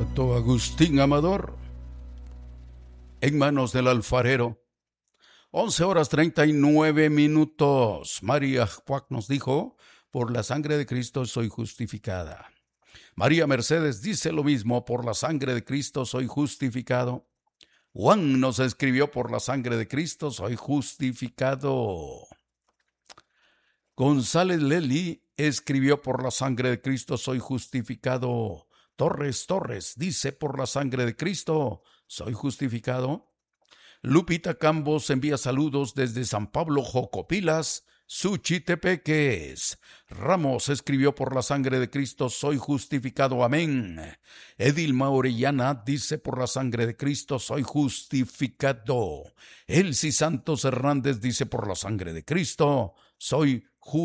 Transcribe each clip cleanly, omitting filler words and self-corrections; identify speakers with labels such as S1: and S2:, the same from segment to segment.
S1: Santo Agustín Amador, en manos del alfarero. 11:39. María Juac nos dijo: por la sangre de Cristo soy justificada. María Mercedes dice lo mismo: por la sangre de Cristo soy justificado. Juan nos escribió: por la sangre de Cristo soy justificado. González Lely escribió: por la sangre de Cristo soy justificado. Torres dice: por la sangre de Cristo soy justificado. Lupita Campos envía saludos desde San Pablo Jocopilas, Suchitepeques. Ramos escribió: por la sangre de Cristo soy justificado, amén. Edilma Orellana dice: por la sangre de Cristo soy justificado. Elsie Santos Hernández dice: por la sangre de Cristo soy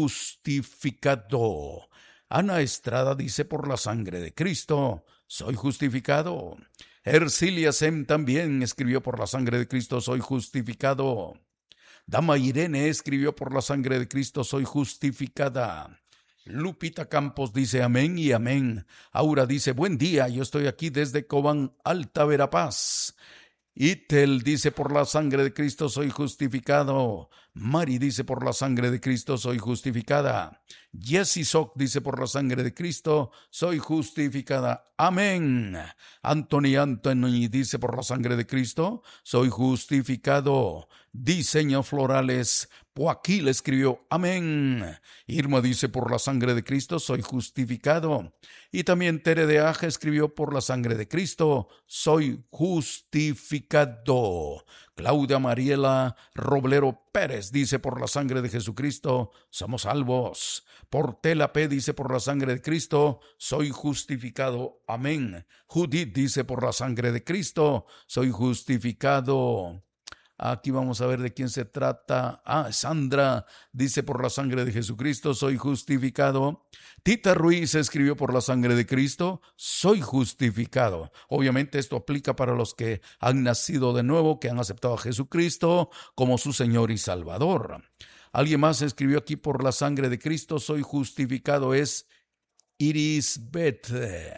S1: justificado. Ana Estrada dice: por la sangre de Cristo soy justificado. Ercilia Sem también escribió: por la sangre de Cristo soy justificado. Dama Irene escribió: por la sangre de Cristo soy justificada. Lupita Campos dice: amén y amén. Aura dice: buen día, yo estoy aquí desde Cobán, Alta Verapaz. Itel dice: por la sangre de Cristo soy justificado. Mari dice: por la sangre de Cristo soy justificada. Jessie Sock dice: por la sangre de Cristo soy justificada. Amén. Anthony dice: por la sangre de Cristo soy justificado. Diseño Florales Poaquil escribió: amén. Irma dice: por la sangre de Cristo soy justificado. Y también Tere de Aja escribió: por la sangre de Cristo soy justificado. Claudia Mariela Roblero Pérez dice: por la sangre de Jesucristo somos salvos. Portela P dice: por la sangre de Cristo soy justificado. Amén. Judith dice: por la sangre de Cristo soy justificado. Aquí vamos a ver de quién se trata. Sandra dice: por la sangre de Jesucristo soy justificado. Tita Ruiz escribió: por la sangre de Cristo soy justificado. Obviamente esto aplica para los que han nacido de nuevo, que han aceptado a Jesucristo como su Señor y Salvador. Alguien más escribió aquí: por la sangre de Cristo soy justificado. Es Iris Beth.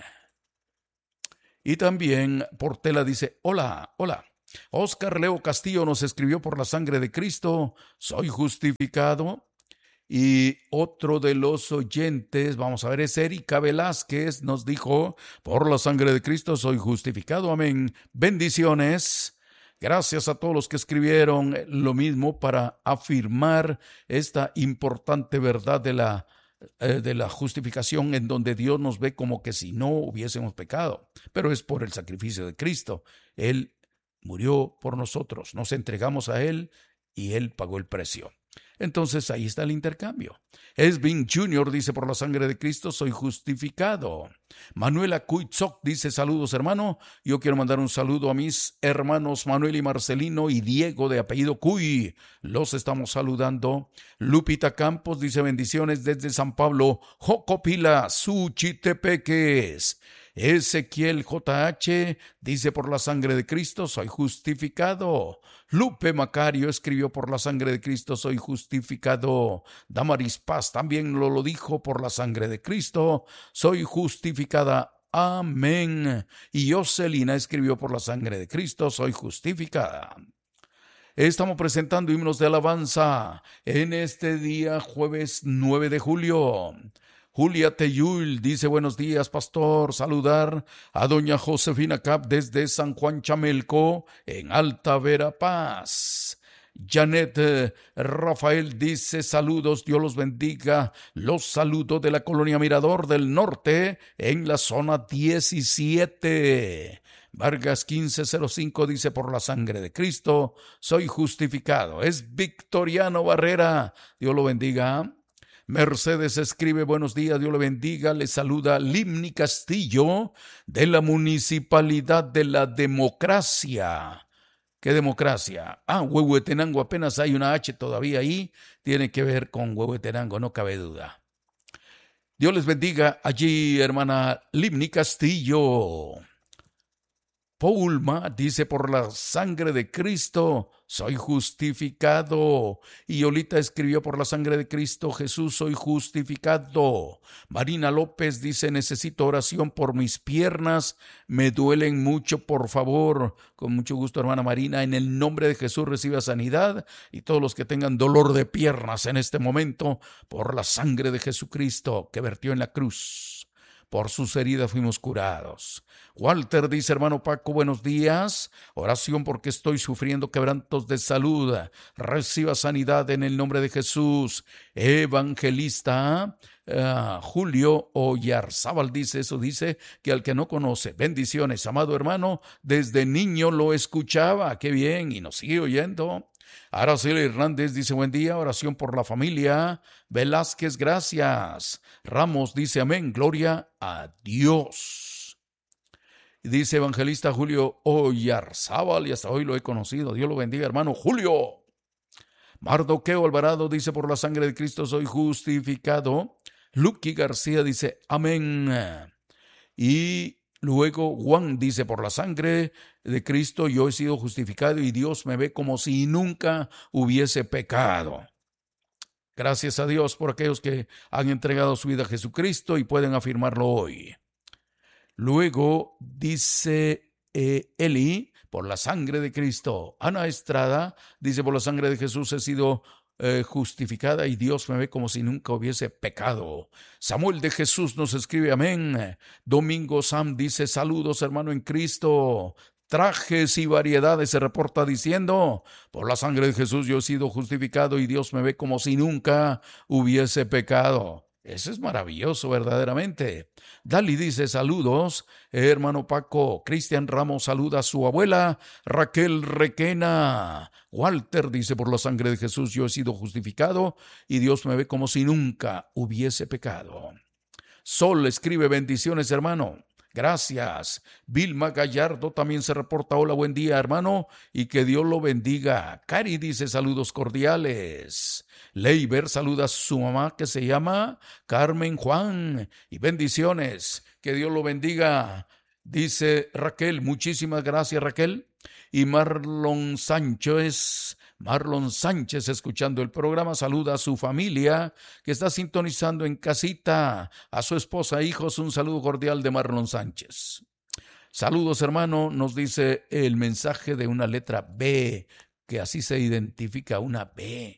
S1: Y también Portela dice: hola. Oscar Leo Castillo nos escribió: por la sangre de Cristo soy justificado. Y otro de los oyentes, vamos a ver, es Erika Velázquez, nos dijo: por la sangre de Cristo soy justificado, amén. Bendiciones. Gracias a todos los que escribieron lo mismo para afirmar esta importante verdad de la justificación, en donde Dios nos ve como que si no hubiésemos pecado, pero es por el sacrificio de Cristo. Él murió por nosotros, nos entregamos a Él y Él pagó el precio. Entonces ahí está el intercambio. Esvin Jr. dice: por la sangre de Cristo soy justificado. Manuela Cuitzoc dice: saludos, hermano. Yo quiero mandar un saludo a mis hermanos Manuel y Marcelino y Diego de apellido Cuy. Los estamos saludando. Lupita Campos dice: bendiciones desde San Pablo Jocopila, Suchitepeques. Ezequiel JH dice: por la sangre de Cristo soy justificado. Lupe Macario escribió: por la sangre de Cristo soy justificado. Damaris Paz también lo dijo: por la sangre de Cristo soy justificada. Amén. Y Jocelina escribió: por la sangre de Cristo soy justificada. Estamos presentando himnos de alabanza en este día, jueves 9 de julio. Julia Teyul dice: buenos días, pastor. Saludar a doña Josefina Cap desde San Juan Chamelco, en Alta Verapaz. Janet Rafael dice: saludos, Dios los bendiga. Los saludo de la colonia Mirador del Norte, en la zona 17. Vargas 1505 dice: por la sangre de Cristo soy justificado. Es Victoriano Barrera, Dios lo bendiga. Mercedes escribe: buenos días, Dios le bendiga. Le saluda Limni Castillo de la Municipalidad de la Democracia. ¿Qué democracia? Huehuetenango, apenas hay una H todavía ahí. Tiene que ver con Huehuetenango, no cabe duda. Dios les bendiga allí, hermana Limni Castillo. Paulma dice, por la sangre de Cristo soy justificado. Y Yolita escribió, por la sangre de Cristo Jesús soy justificado. Marina López dice, necesito oración por mis piernas, me duelen mucho, por favor. Con mucho gusto, hermana Marina, en el nombre de Jesús reciba sanidad, y todos los que tengan dolor de piernas en este momento, por la sangre de Jesucristo que vertió en la cruz, por sus heridas fuimos curados. Walter dice, hermano Paco, buenos días. Oración porque estoy sufriendo quebrantos de salud. Reciba sanidad en el nombre de Jesús. Evangelista Julio Oyarzábal dice, eso dice que al que no conoce, bendiciones, amado hermano, desde niño lo escuchaba. Qué bien, y nos sigue oyendo. Araceli Hernández dice, buen día, oración por la familia. Velázquez, gracias. Ramos dice, amén, gloria a Dios. Dice evangelista Julio Oyarzábal, y hasta hoy lo he conocido. Dios lo bendiga, hermano Julio. Mardoqueo Alvarado dice, por la sangre de Cristo soy justificado. Lucky García dice, amén. Y luego Juan dice, por la sangre de Cristo yo he sido justificado y Dios me ve como si nunca hubiese pecado. Gracias a Dios por aquellos que han entregado su vida a Jesucristo y pueden afirmarlo hoy. Luego dice Eli, por la sangre de Cristo. Ana Estrada dice, por la sangre de Jesús he sido justificada y Dios me ve como si nunca hubiese pecado. Samuel de Jesús nos escribe, amén. Domingo Sam dice, saludos hermano en Cristo. Trajes y variedades se reporta diciendo, por la sangre de Jesús yo he sido justificado y Dios me ve como si nunca hubiese pecado. Eso es maravilloso, verdaderamente. Dali dice, saludos, hermano Paco. Cristian Ramos saluda a su abuela, Raquel Requena. Walter dice, por la sangre de Jesús yo he sido justificado y Dios me ve como si nunca hubiese pecado. Sol escribe, bendiciones, hermano. Gracias. Vilma Gallardo también se reporta, hola, buen día, hermano, y que Dios lo bendiga. Cari dice, saludos cordiales. Leiber saluda a su mamá, que se llama Carmen Juan, y bendiciones, que Dios lo bendiga. Dice Raquel, muchísimas gracias, Raquel. Y Marlon Sánchez, escuchando el programa, saluda a su familia que está sintonizando en casita, a su esposa e hijos. Un saludo cordial de Marlon Sánchez. Saludos, hermano, nos dice el mensaje de una letra B, que así se identifica una B.